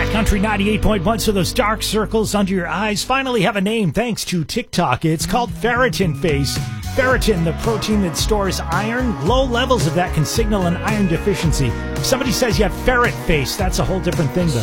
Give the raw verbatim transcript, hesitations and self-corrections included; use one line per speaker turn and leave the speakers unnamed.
Country ninety-eight point one, so those dark circles under your eyes finally have a name thanks to TikTok. It's called ferritin face. Ferritin, the protein that stores iron. Low levels of that can signal an iron deficiency. If somebody says you have ferret face, that's a whole different thing, though.